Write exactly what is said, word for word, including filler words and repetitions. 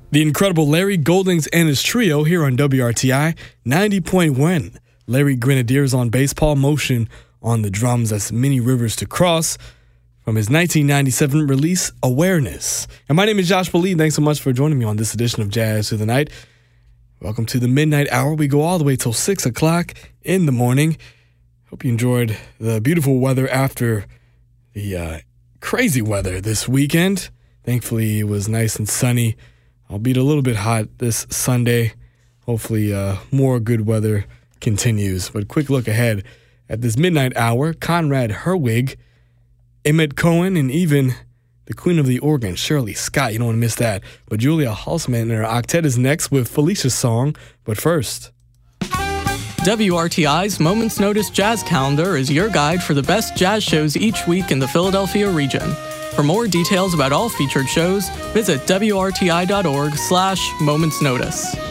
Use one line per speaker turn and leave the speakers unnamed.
The incredible Larry Goldings and his trio here on W R T I ninety point one. Larry Grenadiers on bass, Paul Motion on the drums. That's Many Rivers to Cross from his nineteen ninety-seven release, Awareness. And my name is Josh Bali. Thanks so much for joining me on this edition of Jazz Through the Night. Welcome to the Midnight Hour. We go all the way till six o'clock in the morning. Hope you enjoyed the beautiful weather after the uh, crazy weather this weekend. Thankfully, it was nice and sunny. Albeit a little bit hot this Sunday. Hopefully uh, more good weather continues. But quick look ahead at this midnight hour. Conrad Herwig, Emmett Cohen, and even the Queen of the Organ, Shirley Scott. You don't want to miss that. But Julia Halsman and her octet is next with Felicia's song. But first,
W R T I's Moments Notice Jazz Calendar is your guide for the best jazz shows each week in the Philadelphia region. For more details about all featured shows, visit W R T I dot org slash moments notice.